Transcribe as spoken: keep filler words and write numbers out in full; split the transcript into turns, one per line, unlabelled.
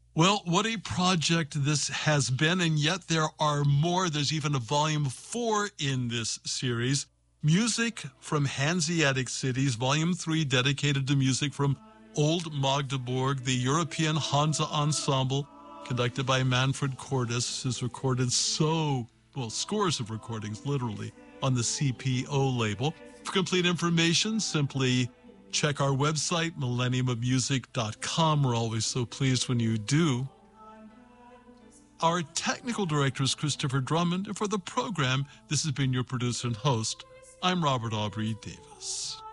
Well, what a project this has been, and yet there are more. There's even a volume four in this series. Music from Hanseatic Cities, volume three, dedicated to music from Old Magdeburg. The European Hansa Ensemble, conducted by Manfred Cordes, has recorded so, well, scores of recordings, literally, on the C P O label. For complete information, simply check our website, millennium of music dot com. We're always so pleased when you do. Our technical director is Christopher Drummond, and for the program, this has been your producer and host. I'm Robert Aubrey Davis.